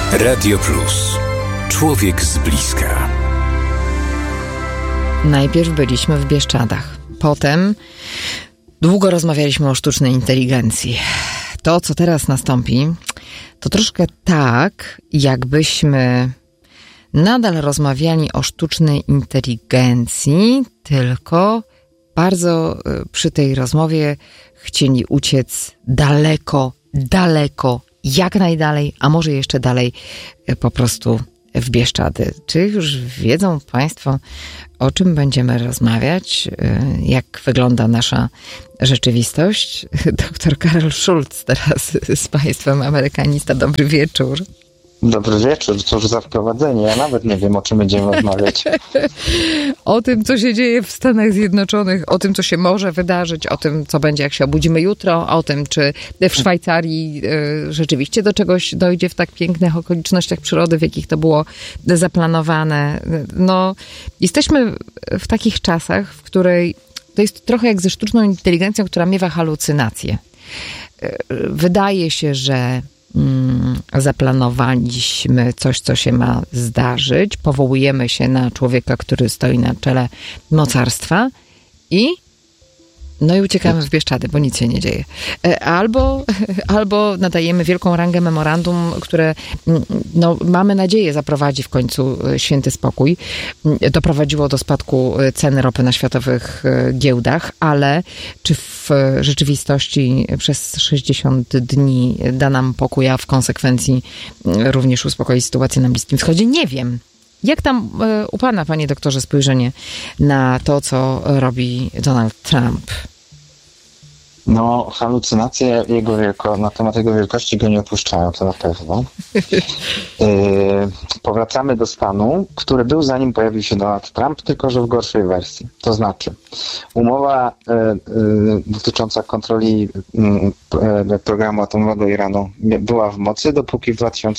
Radio Plus. Człowiek z bliska. Najpierw byliśmy w Bieszczadach. Potem długo rozmawialiśmy o sztucznej inteligencji. To, co teraz nastąpi, to troszkę tak, jakbyśmy nadal rozmawiali o sztucznej inteligencji, tylko bardzo przy tej rozmowie chcieli uciec daleko, jak najdalej, a może jeszcze dalej po prostu w Bieszczady. Czy już wiedzą Państwo, o czym będziemy rozmawiać? Jak wygląda nasza rzeczywistość? Dr Karol Schulz teraz z Państwem, amerykanista. Dobry wieczór. Dobry wieczór, cóż za wprowadzenie. Ja nawet nie wiem, o czym będziemy rozmawiać. O tym, co się dzieje w Stanach Zjednoczonych, o tym, co się może wydarzyć, o tym, co będzie, jak się obudzimy jutro, o tym, czy w Szwajcarii rzeczywiście do czegoś dojdzie w tak pięknych okolicznościach przyrody, w jakich to było zaplanowane. No, jesteśmy w takich czasach, w której to jest trochę jak ze sztuczną inteligencją, która miewa halucynacje. Wydaje się, że zaplanowaliśmy coś, co się ma zdarzyć, powołujemy się na człowieka, który stoi na czele mocarstwa i uciekamy w Bieszczady, bo nic się nie dzieje. Albo nadajemy wielką rangę memorandum, które mamy nadzieję zaprowadzi w końcu święty spokój. Doprowadziło do spadku ceny ropy na światowych giełdach, ale czy w rzeczywistości przez 60 dni da nam pokój, a w konsekwencji również uspokoi sytuację na Bliskim Wschodzie? Nie wiem. Jak tam u pana, panie doktorze, spojrzenie na to, co robi Donald Trump? No, halucynacje na temat jego wielkości go nie opuszczają, to na pewno. Powracamy do stanu, który był zanim pojawił się Donald Trump, tylko że w gorszej wersji. To znaczy, umowa dotycząca kontroli programu atomowego Iranu była w mocy, dopóki w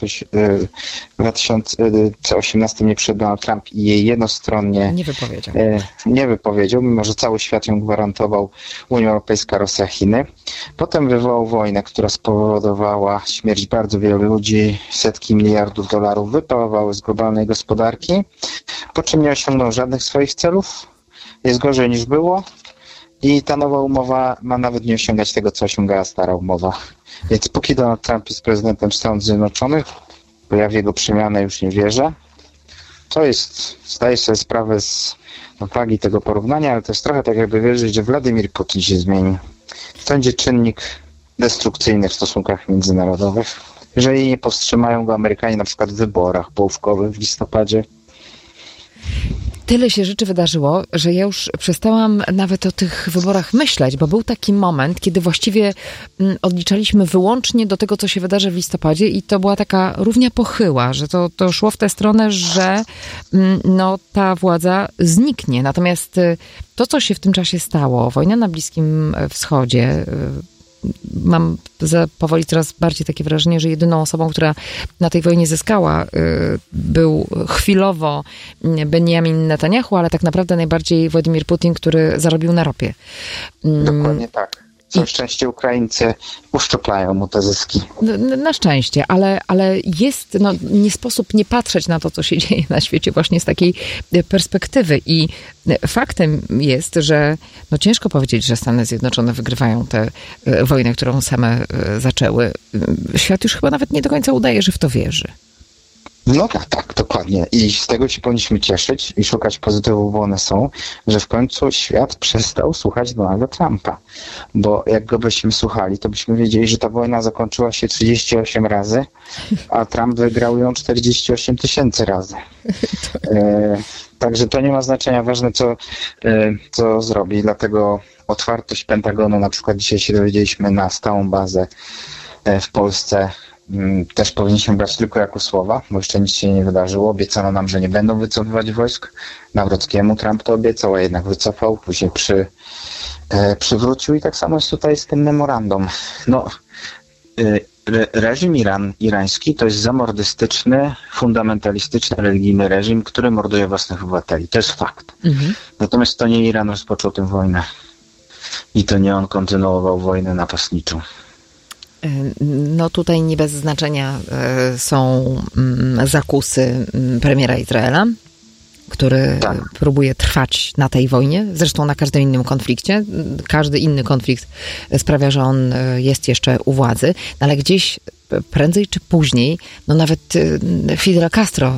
2018 nie przyszedł Donald Trump i jej jednostronnie nie wypowiedział, mimo że cały świat ją gwarantował, Unia Europejska, Rosja, Chiny. Potem wywołał wojnę, która spowodowała śmierć bardzo wielu ludzi, setki miliardów dolarów wyparowały z globalnej gospodarki, po czym nie osiągnął żadnych swoich celów, jest gorzej niż było i ta nowa umowa ma nawet nie osiągać tego, co osiągała stara umowa. Więc póki Donald Trump jest prezydentem Stanów Zjednoczonych, bo ja w jego przemianę już nie wierzę, to jest, zdaję sobie sprawę z wagi tego porównania, ale to jest trochę tak, jakby wierzyć, że Władimir Putin się zmieni. To będzie czynnik destrukcyjny w stosunkach międzynarodowych. Jeżeli nie powstrzymają go Amerykanie na przykład w wyborach połówkowych w listopadzie. Tyle się rzeczy wydarzyło, że ja już przestałam nawet o tych wyborach myśleć, bo był taki moment, kiedy właściwie odliczaliśmy wyłącznie do tego, co się wydarzy w listopadzie i to była taka równia pochyła, że to szło w tę stronę, że ta władza zniknie. Natomiast to, co się w tym czasie stało, wojna na Bliskim Wschodzie, mam powoli coraz bardziej takie wrażenie, że jedyną osobą, która na tej wojnie zyskała, był chwilowo Benjamin Netanyahu, ale tak naprawdę najbardziej Władimir Putin, który zarobił na ropie. Dokładnie tak. Na szczęście Ukraińcy uszczuplają mu te zyski. Na szczęście, ale jest, nie sposób nie patrzeć na to, co się dzieje na świecie właśnie z takiej perspektywy. I faktem jest, że ciężko powiedzieć, że Stany Zjednoczone wygrywają tę wojnę, którą same zaczęły. Świat już chyba nawet nie do końca udaje, że w to wierzy. No tak, dokładnie. I z tego się powinniśmy cieszyć i szukać pozytywów, bo one są, że w końcu świat przestał słuchać Donalda Trumpa. Bo jak go byśmy słuchali, to byśmy wiedzieli, że ta wojna zakończyła się 38 razy, a Trump wygrał ją 48 000 razy. Także to nie ma znaczenia. Ważne, co zrobi. Dlatego otwartość Pentagonu, na przykład dzisiaj się dowiedzieliśmy, na stałą bazę w Polsce, też powinniśmy brać tylko jako słowa, bo jeszcze nic się nie wydarzyło. Obiecano nam, że nie będą wycofywać wojsk. Nawrockiemu Trump to obiecał, a jednak wycofał. Później przywrócił i tak samo jest tutaj z tym memorandum. Reżim irański to jest zamordystyczny, fundamentalistyczny, religijny reżim, który morduje własnych obywateli. To jest fakt. Natomiast to nie Iran rozpoczął tę wojnę. I to nie on kontynuował wojnę napastniczą. No tutaj nie bez znaczenia są zakusy premiera Izraela, który próbuje trwać na tej wojnie, zresztą na każdym innym konflikcie. Każdy inny konflikt sprawia, że on jest jeszcze u władzy, ale gdzieś prędzej czy później, no nawet Fidel Castro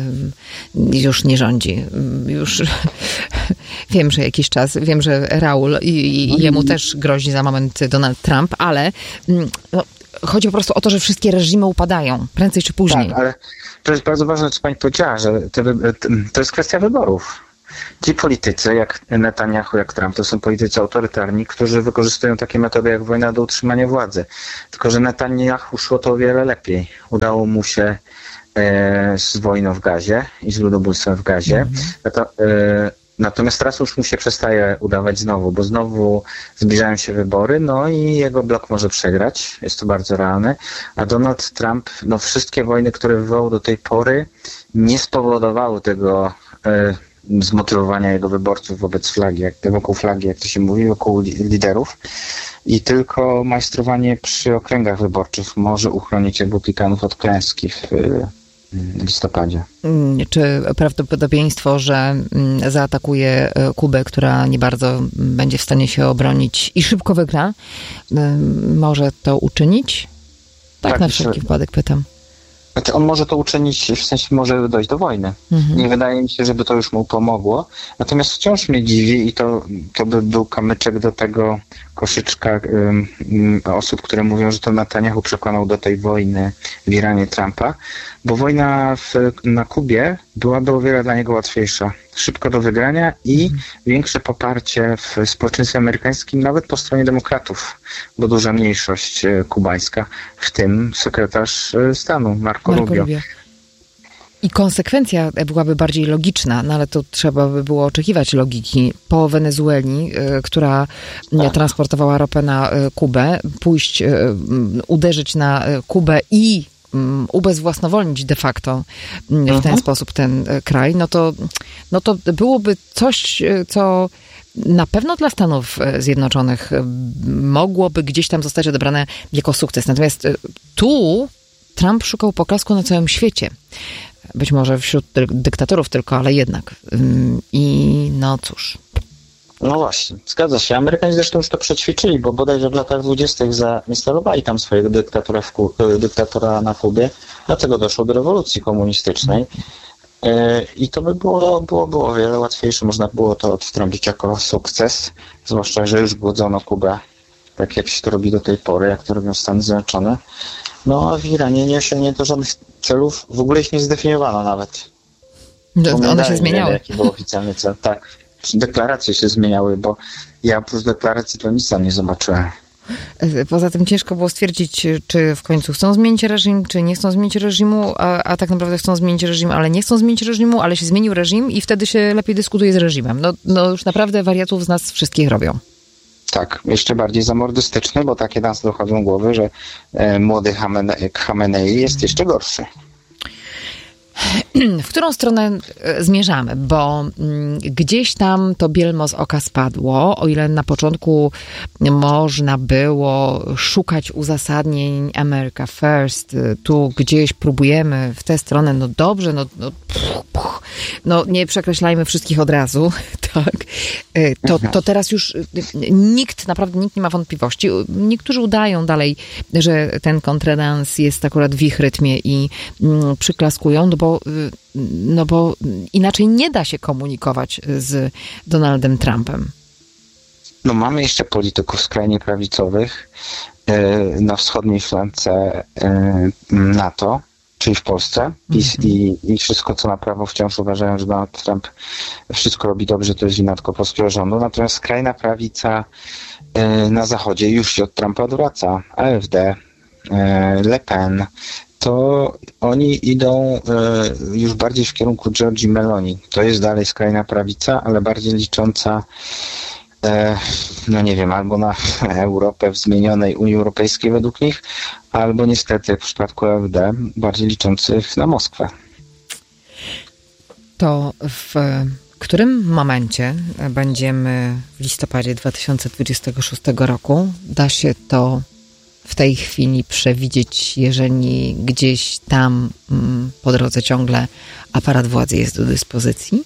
już nie rządzi. Już wiem, że jakiś czas, wiem, że Raul i jemu też grozi za moment Donald Trump, ale chodzi po prostu o to, że wszystkie reżimy upadają, prędzej czy później. Tak, ale to jest bardzo ważne, co pani powiedziała, że to jest kwestia wyborów. Ci politycy, jak Netanyahu, jak Trump, to są politycy autorytarni, którzy wykorzystują takie metody jak wojna do utrzymania władzy. Tylko że Netanyahu szło to o wiele lepiej. Udało mu się z wojną w Gazie i z ludobójstwem w Gazie. Natomiast teraz już mu się przestaje udawać znowu, bo znowu zbliżają się wybory, no i jego blok może przegrać, jest to bardzo realne, a Donald Trump, no wszystkie wojny, które wywołał do tej pory, nie spowodowały tego zmotywowania jego wyborców wobec flagi, wokół flagi, jak to się mówi, wokół liderów, i tylko majstrowanie przy okręgach wyborczych może uchronić republikanów od klęski w listopadzie. Czy prawdopodobieństwo, że zaatakuje Kubę, która nie bardzo będzie w stanie się obronić i szybko wygra, może to uczynić? Tak na wszelki wypadek pytam. Znaczy on może to uczynić, w sensie może dojść do wojny. Nie wydaje mi się, żeby to już mu pomogło. Natomiast wciąż mnie dziwi i to by był kamyczek do tego koszyczka osób, które mówią, że to Netanyahu przekonał do tej wojny w Iranie Trumpa, bo wojna na Kubie byłaby o wiele dla niego łatwiejsza. Szybko do wygrania i większe poparcie w społeczeństwie amerykańskim, nawet po stronie demokratów, bo duża mniejszość kubańska, w tym sekretarz stanu Marco Rubio. I konsekwencja byłaby bardziej logiczna, no ale to trzeba by było oczekiwać logiki. Po Wenezueli, która transportowała ropę na Kubę, pójść, uderzyć na Kubę i ubezwłasnowolnić de facto w ten sposób ten kraj, no to byłoby coś, co na pewno dla Stanów Zjednoczonych mogłoby gdzieś tam zostać odebrane jako sukces. Natomiast tu Trump szukał poklasku na całym świecie. Być może wśród dyktatorów tylko, ale jednak. I no cóż. No właśnie, zgadza się. Amerykanie zresztą już to przećwiczyli, bo bodajże w latach 20. zainstalowali tam swojego dyktatora na Kubie, dlatego doszło do rewolucji komunistycznej. I to by było o wiele łatwiejsze. Można było to odtrąbić jako sukces, zwłaszcza, że już głodzono Kubę, tak jak się to robi do tej pory, jak to robią Stany Zjednoczone. No a w Iranie nie osiągnięto żadnych celów, w ogóle ich nie zdefiniowano nawet. One się zmieniały. Jaki był oficjalny cel. Tak, deklaracje się zmieniały, bo ja oprócz deklaracji to nic tam nie zobaczyłem. Poza tym ciężko było stwierdzić, czy w końcu chcą zmienić reżim, czy nie chcą zmienić reżimu, a tak naprawdę chcą zmienić reżim, ale nie chcą zmienić reżimu, ale się zmienił reżim i wtedy się lepiej dyskutuje z reżimem. No już naprawdę wariatów z nas wszystkich robią. Tak, jeszcze bardziej zamordystyczny, bo takie nas dochodzą głowy, że młody Khamenei jest jeszcze gorszy. W którą stronę zmierzamy? Bo gdzieś tam to bielmo z oka spadło, o ile na początku można było szukać uzasadnień America First, tu gdzieś próbujemy w tę stronę, no dobrze, no nie przekreślajmy wszystkich od razu, tak? To teraz już naprawdę nikt nie ma wątpliwości. Niektórzy udają dalej, że ten kontredans jest akurat w ich rytmie i przyklaskują, no bo inaczej nie da się komunikować z Donaldem Trumpem. No mamy jeszcze polityków skrajnie prawicowych na wschodniej flance NATO, czyli w Polsce. PiS i wszystko, co na prawo wciąż uważają, że Donald Trump wszystko robi dobrze, to jest wina tylko polskiego rządu. Natomiast skrajna prawica na zachodzie już się od Trumpa odwraca. AfD, Le Pen, to oni idą już bardziej w kierunku Giorgi Meloni. To jest dalej skrajna prawica, ale bardziej licząca no nie wiem, albo na Europę w zmienionej Unii Europejskiej według nich, albo niestety jak w przypadku AfD bardziej liczących na Moskwę. To w którym momencie będziemy w listopadzie 2026 roku? Da się to w tej chwili przewidzieć, jeżeli gdzieś tam po drodze ciągle aparat władzy jest do dyspozycji?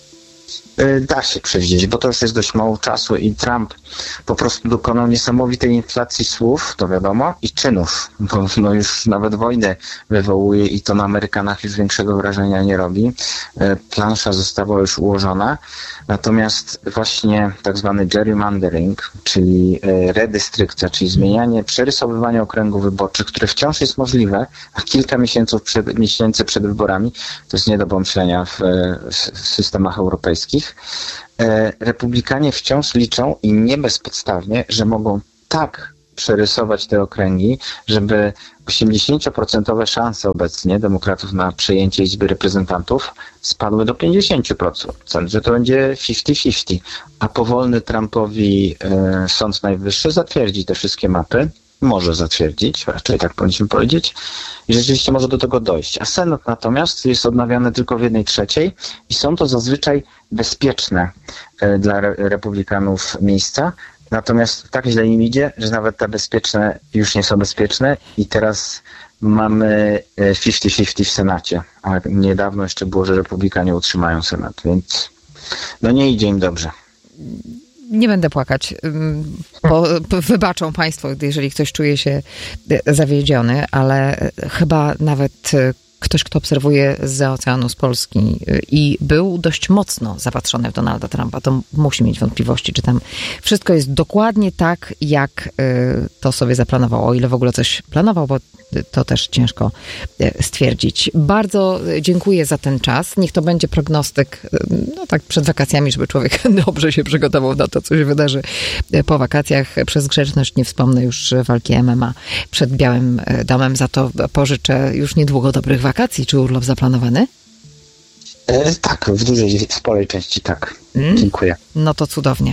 Da się przewidzieć, bo to już jest dość mało czasu i Trump po prostu dokonał niesamowitej inflacji słów, to wiadomo, i czynów, bo już nawet wojnę wywołuje i to na Amerykanach już większego wrażenia nie robi. Plansza została już ułożona, natomiast właśnie tak zwany gerrymandering, czyli redystrykcja, czyli zmienianie, przerysowywanie okręgów wyborczych, które wciąż jest możliwe, a kilka miesięcy przed wyborami, to jest nie do pomyślenia w systemach europejskich. Republikanie wciąż liczą i nie bezpodstawnie, że mogą tak przerysować te okręgi, żeby 80% szanse obecnie demokratów na przejęcie Izby Reprezentantów spadły do 50%, że to będzie 50-50, a powolny Trumpowi Sąd Najwyższy zatwierdzi te wszystkie mapy, może zatwierdzić, raczej tak powinniśmy powiedzieć, i rzeczywiście może do tego dojść. A Senat natomiast jest odnawiany tylko w 1/3 i są to zazwyczaj bezpieczne dla republikanów miejsca, natomiast tak źle im idzie, że nawet te bezpieczne już nie są bezpieczne i teraz mamy 50-50 w Senacie, ale niedawno jeszcze było, że republikanie utrzymają Senat, więc no nie idzie im dobrze. Nie będę płakać, bo wybaczą Państwo, jeżeli ktoś czuje się zawiedziony, ale chyba nawet ktoś, kto obserwuje zza oceanu z Polski i był dość mocno zapatrzony w Donalda Trumpa, to musi mieć wątpliwości, czy tam wszystko jest dokładnie tak, jak to sobie zaplanował, o ile w ogóle coś planował, bo to też ciężko stwierdzić. Bardzo dziękuję za ten czas. Niech to będzie prognostyk, no tak przed wakacjami, żeby człowiek dobrze się przygotował na to, co się wydarzy po wakacjach. Przez grzeczność nie wspomnę już walki MMA przed Białym Domem. Za to pożyczę już niedługo dobrych wakacji. Czy urlop zaplanowany? Tak, w sporej części tak. Dziękuję. No to cudownie.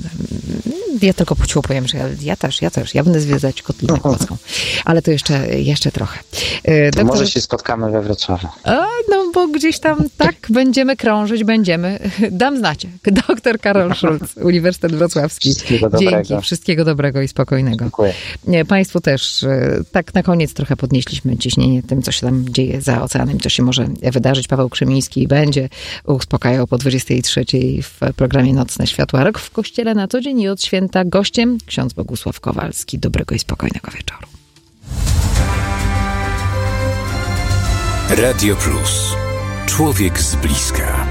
Ja tylko powiem, że ja będę zwiedzać Kotlinę Kłodzką. Ale to jeszcze trochę. To może się spotkamy we Wrocławiu. No bo gdzieś tam tak będziemy krążyć, Dam znać. Doktor Karol Schulz, Uniwersytet Wrocławski. Dzięki. Wszystkiego dobrego i spokojnego. Dziękuję. Państwu też. Tak na koniec trochę podnieśliśmy ciśnienie tym, co się tam dzieje za oceanem, co się może wydarzyć. Paweł Krzymiński będzie uspokajał po 23:00 w programie Nocne Światła. Rok w Kościele na co dzień i od święta gościem ksiądz Bogusław Kowalski. Dobrego i spokojnego wieczoru. Radio Plus. Człowiek z bliska.